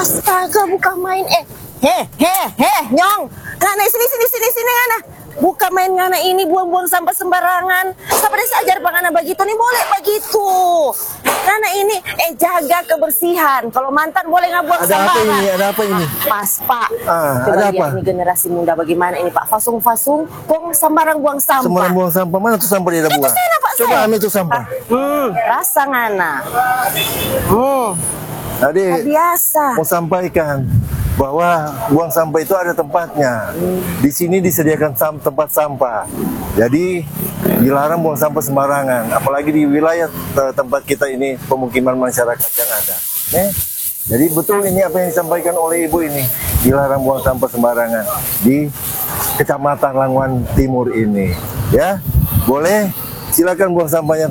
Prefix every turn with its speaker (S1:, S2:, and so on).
S1: Astaga, bukan main. Nyong. Ngana sini ngana. Bukan main ngana ini buang-buang sampah sembarangan. Sampai sajar Pak ngana begitu nih boleh begitu. Ngana ini jaga kebersihan. Kalau mantan boleh nggak buang sampah.
S2: Ada apa ini?
S1: Pas Pak.
S2: Ada apa?
S1: Ini generasi muda bagaimana ini Pak? Fasung-fasung, buang buang sampah.
S2: Sembarang buang sampah, mana tuh sampah dia buang?
S1: Sana, Pak,
S2: Coba
S1: saya.
S2: ambil tuh sampah.
S1: Rasa ngana.
S2: Adik,
S1: biasa.
S2: mau sampaikan bahwa buang sampah itu ada tempatnya. Di sini disediakan tempat sampah. Jadi dilarang buang sampah sembarangan. Apalagi di wilayah tempat kita ini pemukiman masyarakat yang ada. Jadi betul ini apa yang disampaikan oleh Ibu ini. Dilarang buang sampah sembarangan di Kecamatan Languan Timur ini. Ya, boleh silakan buang sampahnya.